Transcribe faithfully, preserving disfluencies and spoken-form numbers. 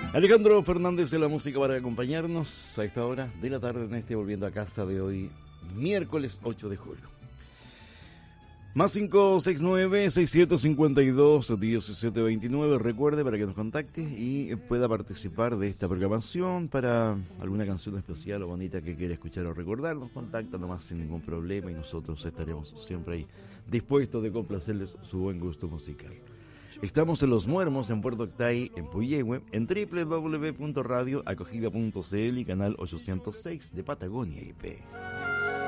Alejandro Fernández de la música para acompañarnos a esta hora de la tarde en este Volviendo a Casa de hoy, miércoles ocho de julio. Más cinco seis nueve, seis siete cinco dos, diecisiete veintinueve. Recuerde para que nos contacte y pueda participar de esta programación para alguna canción especial o bonita que quiera escuchar o recordar. Nos contacta nomás sin ningún problema y nosotros estaremos siempre ahí dispuestos de complacerles su buen gusto musical. Estamos en Los Muermos, en Puerto Octay, en Puyehue, en doble u doble u doble u punto radio acogida punto c l y canal ochocientos seis de Patagonia I P.